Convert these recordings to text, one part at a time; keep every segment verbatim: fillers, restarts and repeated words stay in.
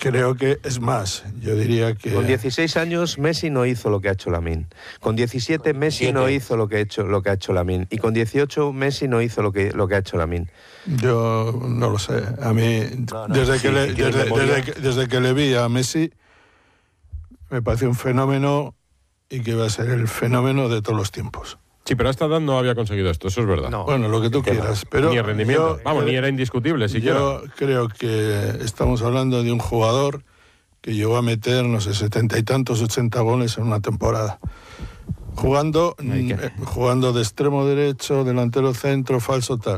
creo que es más. Yo diría que... Con dieciséis años Messi no hizo lo que ha hecho Lamine. Con diecisiete Messi Siete. no hizo lo que ha hecho lo que ha hecho Lamine. Y con dieciocho Messi no hizo lo que lo que ha hecho Lamine. Yo no lo sé. A mí, no, no, desde, sí, que le, sí, tiene desde, memoria. desde, que, desde que le vi a Messi, me pareció un fenómeno y que va a ser el fenómeno de todos los tiempos. Sí, pero a esta edad no había conseguido esto, eso es verdad. No. Bueno, lo que tú quieras. Pero ni el rendimiento. yo, Vamos, yo, ni era indiscutible siquiera. Yo creo que estamos hablando de un jugador que llegó a meter, no sé, setenta y tantos, ochenta goles en una temporada. Jugando, eh, jugando de extremo derecho, delantero centro, falso tal.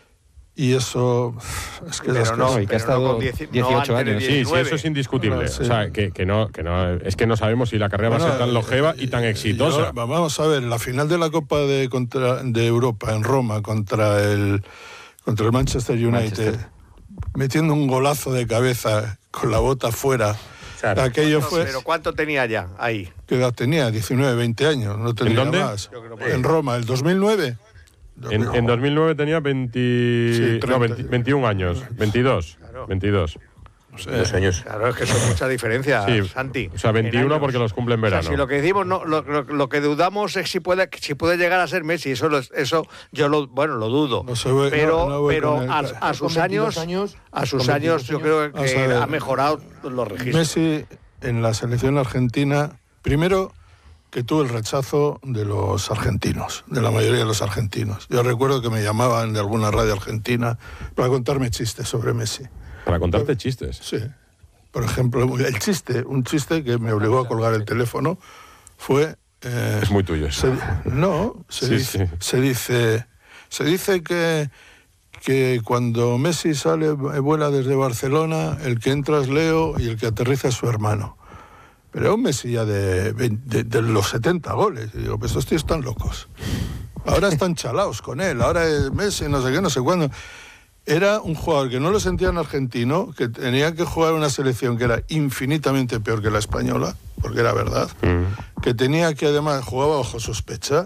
Y eso es que Pero no, cosas, y que ha estado no con diez, dieciocho no años. Sí, sí, diecinueve. eso es indiscutible. Bueno, sí. O sea, que, que no, que no, es que no sabemos si la carrera bueno, va a ser tan longeva y tan exitosa. Yo, vamos a ver, la final de la Copa de, contra, de Europa en Roma contra el, contra el Manchester United, Manchester. metiendo un golazo de cabeza con la bota fuera. Claro. Aquello ¿Cuánto- fue... Pero ¿cuánto tenía ya ahí? ¿Qué edad tenía? diecinueve, veinte años, no tendría dónde? más. Yo creo que- En Roma, el dos mil nueve. En, en dos mil nueve tenía veinte, Sí, no, treinta. veinte, veintiún años, veintidós. Claro. veintidós. No sé. Dos años. Claro, es que son mucha diferencia, Sí, Santi. o sea, en veintiuno años. porque los cumple en O sea, verano. si lo que decimos, no, lo, lo, lo que dudamos es si puede, si puede llegar a ser Messi. Eso, lo- eso yo lo, bueno, lo dudo. No se ve- pero no- no voy pero con el- a, a sus Con años, veintidós años, a sus con años, yo veintidós creo Vamos a que ver. ha mejorado los registros. Messi en la selección argentina, primero que tuvo el rechazo de los argentinos, de la mayoría de los argentinos. Yo recuerdo que me llamaban de alguna radio argentina para contarme chistes sobre Messi. Para contarte chistes. Sí. Por ejemplo, el chiste, un chiste que me obligó a colgar el teléfono fue... eh, Es muy tuyo eso. se- no, se, Sí, dice, sí. se dice se dice que, que cuando Messi sale, vuela desde Barcelona, el que entra es Leo y el que aterriza es su hermano. Pero era un Messi ya de, de, de los setenta goles. Y digo, pues estos tíos están locos. Ahora están chalaos con él, ahora es Messi, no sé qué, no sé cuándo. Era un jugador que no lo sentían argentino, que tenía que jugar una selección que era infinitamente peor que la española, porque era verdad, Mm. que tenía que además jugaba bajo sospecha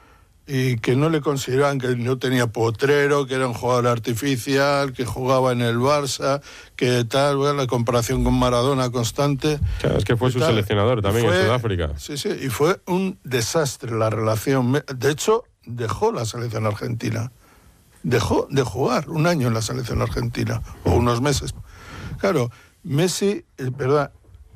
y que no le consideraban que no tenía potrero, que era un jugador artificial, que jugaba en el Barça, que tal, bueno, la comparación con Maradona constante. Claro, es que fue y su tal. seleccionador también Fue- en Sudáfrica. Sí, sí, y fue un desastre la relación. Me- De hecho, dejó la selección argentina. Dejó de jugar un año en la selección argentina, o unos meses. Claro, Messi, es verdad,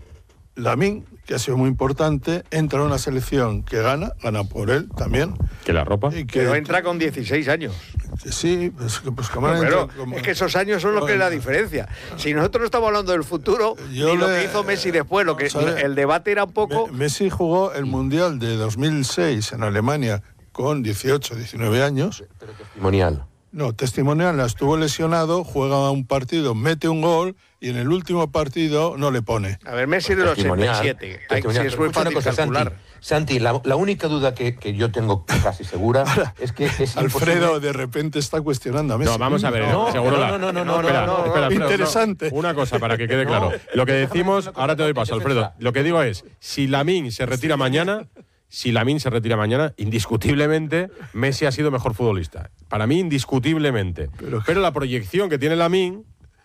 Lamine, que ha sido muy importante, entra a una selección que gana, gana por él también. Que la ropa. Y que, Pero entra con dieciséis años. que sí, pues, que- pues como No, han pero entrado como- es que esos años son lo que es la diferencia. Si nosotros no estamos hablando del futuro, Yo ni lo le- que hizo Messi después, lo que Vamos a ver. el debate era un poco... Me- Messi jugó el Mundial de dos mil seis en Alemania con dieciocho, diecinueve años. Pero testimonial. No, testimonial, estuvo lesionado, juega un partido, mete un gol y en el último partido no le pone. A ver, Messi del Testimonial, ochenta y siete. Hay, testimonial. sí, es Pero muy escucha una fácil cosa, calcular. Santi, Santi, la, la única duda que, que yo tengo casi segura es que es Alfredo imposible- de repente está cuestionando a Messi. No, vamos a ver. No, seguro no, la- no, no, no, no, espera, no, no, espera, Alfredo, Interesante. no. Una cosa para que quede claro. Lo que decimos, ahora te doy paso, Alfredo. Lo que digo es, si Lamine se retira mañana, si Lamine se retira mañana, indiscutiblemente Messi ha sido mejor futbolista. Para mí, indiscutiblemente. Pero- Pero la proyección que tiene Lamine,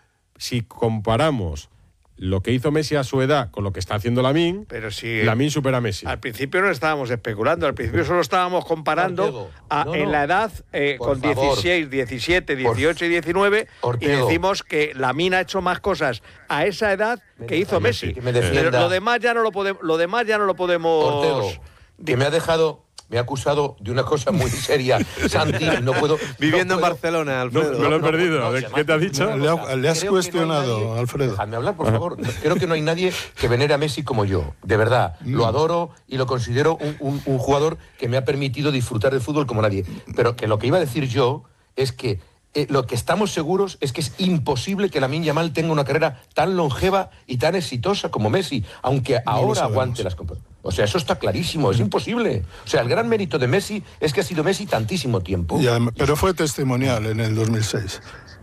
si comparamos lo que hizo Messi a su edad con lo que está haciendo Lamine, Pero si Lamine supera a Messi. al principio no estábamos especulando, al principio solo estábamos comparando Ortego, a- no, en no. la edad eh, Por con favor. dieciséis, diecisiete, dieciocho y diecinueve y Ortego. decimos que Lamine ha hecho más cosas a esa edad que hizo Messi. que me defienda. Pero lo demás ya no lo podemos, lo demás ya no lo podemos. Ortego, que me ha dejado, me ha acusado de una cosa muy seria. Santi, no puedo... Viviendo no en puedo- Barcelona, No, Alfredo. me lo he no, perdido. no, ¿De si ¿Qué además- te ha dicho? Le, ha- le has Creo que no hay cuestionado, nadie- Alfredo. Dejadme hablar, por favor. Creo que no hay nadie que venere a Messi como yo. De verdad. Lo adoro y lo considero un, un- un jugador que me ha permitido disfrutar del fútbol como nadie. Pero que lo que iba a decir yo es que eh, lo que estamos seguros es que es imposible que Lamine Yamal tenga una carrera tan longeva y tan exitosa como Messi, aunque lo ahora sabemos. aguante las comp- O sea, eso está clarísimo, es imposible. O sea, el gran mérito de Messi es que ha sido Messi tantísimo tiempo. Y adem- pero fue testimonial en el dos mil seis.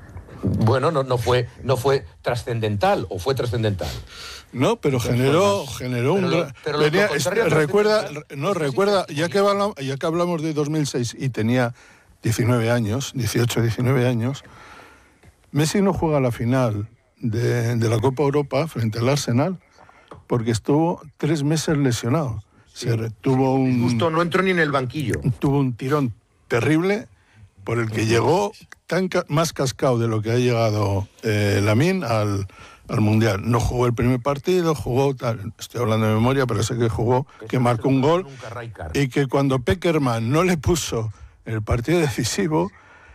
Bueno, no, no fue, no fue trascendental, o fue trascendental. No, pero generó, generó un... Pero lo- gran- pero lo venía- contrario este, a recuerda, trascendental, no, es que sí recuerda, es ya que, hablamos, ya que hablamos de dos mil seis y tenía diecinueve años, dieciocho, diecinueve años, Messi no juega la final de, de la Copa Europa frente al Arsenal, porque estuvo tres meses lesionado. Sí. Se tuvo un, Justo no entró ni en el banquillo. tuvo un tirón terrible por el que llegó tan ca más cascado de lo que ha llegado eh, Lamine al, al Mundial. No jugó el primer partido, jugó, tal, estoy hablando de memoria, pero sé que jugó, que marcó un gol, y que cuando Pekerman no le puso el partido decisivo,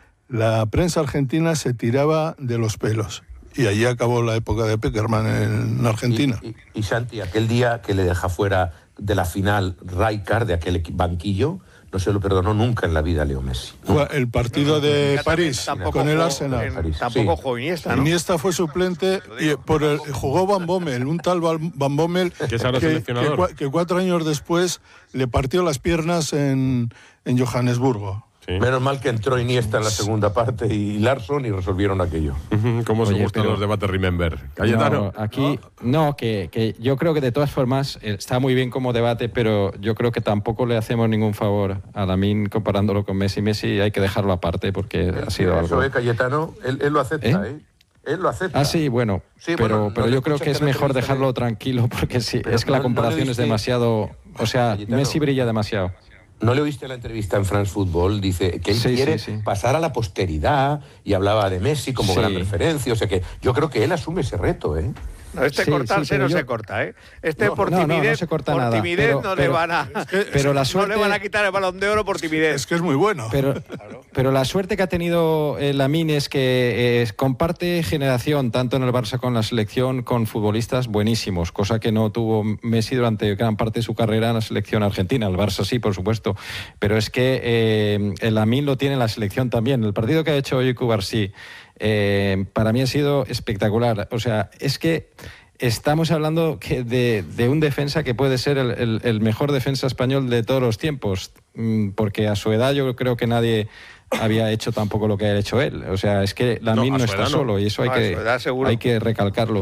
la prensa argentina se tiraba de los pelos. Y allí acabó la época de Pekerman en, en Argentina. Y, y, y Santi, aquel día que le deja fuera de la final Rijkaard, de aquel banquillo, no se lo perdonó nunca en la vida a Leo Messi. Nunca. El partido de París tampoco con el jugó, Arsenal. En, París, tampoco sí. jugó Iniesta, ¿no? Iniesta fue suplente y por el, jugó Van Bommel, un tal Van Van Bommel Que es ahora que, seleccionador. que, que cuatro años después le partió las piernas en, en Johannesburgo. Sí. Menos mal que entró Iniesta en la segunda parte y Larsson y resolvieron aquello. ¿Cómo se Oye, gustan pero- los debates Remember? Cayetano. No, aquí, no, que, que yo creo que de todas formas eh, está muy bien como debate, pero yo creo que tampoco le hacemos ningún favor a Lamine comparándolo con Messi. Messi hay que dejarlo aparte porque ha sido Eso, algo... eh, Cayetano, él, él lo acepta, ¿Eh? ¿eh? Él lo acepta. Ah, sí, bueno, Sí, pero, bueno, pero no le yo creo que escuchas es en la mejor entrevista dejarlo de- tranquilo porque sí, Pero es que la no- no le comparación es diste- demasiado... O sea, Cayetano. Messi brilla demasiado. ¿No le oíste la entrevista en France Football? Dice que él Sí, quiere sí, sí. pasar a la posteridad y hablaba de Messi como Sí. gran referencia. O sea que yo creo que él asume ese reto, ¿eh? No, este Sí, cortarse sí, pero no yo- se corta, ¿eh? Este No, por no, no, no timidez, se corta por nada, timidez pero- no le pero- van a... pero la No suerte- le van a quitar el Balón de Oro por timidez. Es que es muy bueno. Pero, pero la suerte que ha tenido eh, Lamine es que eh, comparte generación, tanto en el Barça como en la selección, con futbolistas buenísimos, cosa que no tuvo Messi durante gran parte de su carrera en la selección argentina. El Barça sí, por supuesto. Pero es que eh, el Lamine lo tiene en la selección también. El partido que ha hecho hoy Cubarsí, eh, para mí ha sido espectacular. O sea, es que... Estamos hablando que de, de un defensa que puede ser el, el- el mejor defensa español de todos los tiempos, mm, porque a su edad yo creo que nadie había hecho tampoco lo que ha hecho él. O sea, es que Lamine No, a no, su está edad no. solo y eso hay, No, a su que, edad seguro. hay que recalcarlo.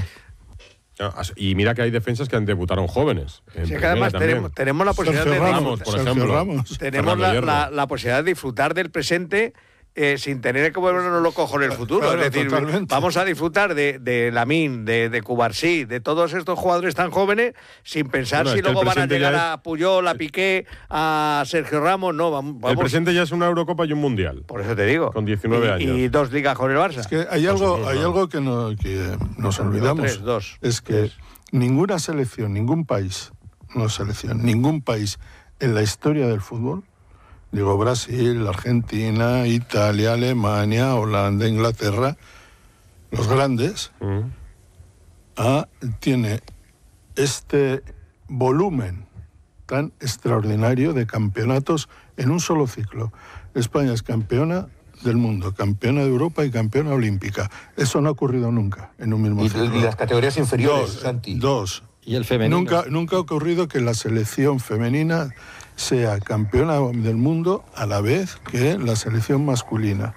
Ah, Y mira que hay defensas que han debutaron jóvenes. en Sí, que primera además también. tenemos, tenemos la posibilidad Sergio de... Ramos, Ramos, por Sergio ejemplo. Ramos. Tenemos Fernando la, Hierro. la- la posibilidad de disfrutar del presente eh, sin tener que volvernos locos con el futuro. Claro, es decir, totalmente. vamos a disfrutar de, de Lamine, de, de Cubarsí, de todos estos jugadores tan jóvenes, sin pensar Bueno, si es que el luego van a presente llegar ya es- a Puyol, a Piqué, a Sergio Ramos. No, vamos. El vamos. presente ya es una Eurocopa y un Mundial. Por eso te digo. Con diecinueve Y- años. Y dos ligas con el Barça. Es que hay algo, hay algo que, no, que nos olvidamos. Tres, dos. Es que ninguna selección, ningún país, no selección, ningún país en la historia del fútbol, digo Brasil, Argentina, Italia, Alemania, Holanda, Inglaterra, los grandes, Mm. ah, tiene este volumen tan extraordinario de campeonatos en un solo ciclo. España es campeona del mundo, campeona de Europa y campeona olímpica. Eso no ha ocurrido nunca en un mismo Y, ciclo. y las categorías inferiores, Dos, Santi. dos. Y el femenino. Nunca, nunca ha ocurrido que la selección femenina sea campeona del mundo a la vez que la selección masculina.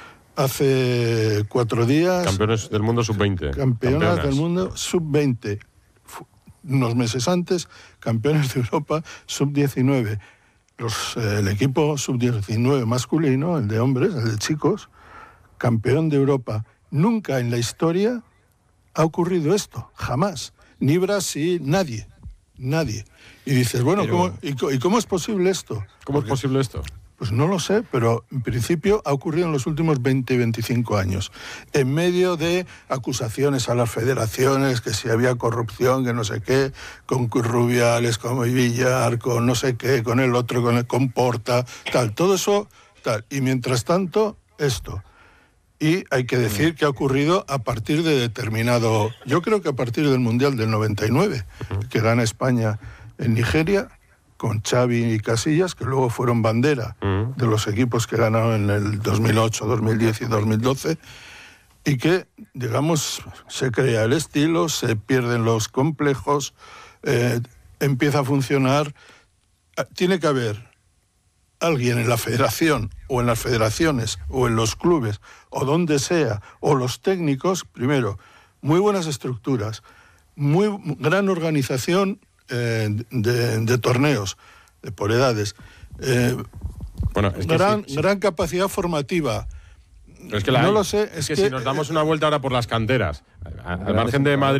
Hace cuatro días, Campeones del mundo sub veinte. campeonas del mundo sub veinte. Fu- Unos meses antes, campeones de Europa sub diecinueve. Los, eh, el equipo sub diecinueve masculino, el de hombres, el de chicos, campeón de Europa. Nunca en la historia ha ocurrido esto, jamás. Ni Brasil, nadie, nadie. Y dices, bueno, Pero- ¿cómo, y, co- y cómo es posible esto? ¿Cómo es posible esto? Pues no lo sé, pero en principio ha ocurrido en los últimos veinte, veinticinco años, en medio de acusaciones a las federaciones, que si había corrupción, que no sé qué, con Rubiales, con Villar, con no sé qué, con el otro, con el con Porta, tal, todo eso, tal. Y mientras tanto, esto. Y hay que decir que ha ocurrido a partir de determinado, yo creo que a partir del Mundial del noventa y nueve, que gana España en Nigeria, con Xavi y Casillas, que luego fueron bandera Mm. de los equipos que ganaron en el dos mil ocho, dos mil diez y dos mil doce, y que, digamos, se crea el estilo, se pierden los complejos, eh, empieza a funcionar. Ah, Tiene que haber alguien en la federación, o en las federaciones, o en los clubes, o donde sea, o los técnicos, primero, muy buenas estructuras, muy gran organización eh, de, de torneos, de por edades, eh, Bueno, es que gran, sí, sí. gran capacidad formativa, Pero es que la no hay. lo sé. Es, Es que, que si nos damos una vuelta ahora por las canteras, al margen de Madrid.